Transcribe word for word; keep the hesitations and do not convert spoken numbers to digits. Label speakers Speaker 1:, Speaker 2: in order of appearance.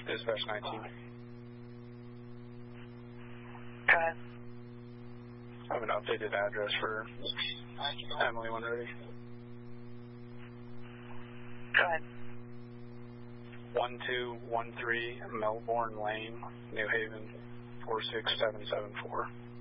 Speaker 1: Dispatch nineteen.
Speaker 2: Go ahead.
Speaker 1: I have an updated address for Emily when ready.
Speaker 2: Go ahead.
Speaker 1: one two one three Melbourne Lane, New Haven, four six seven seven four.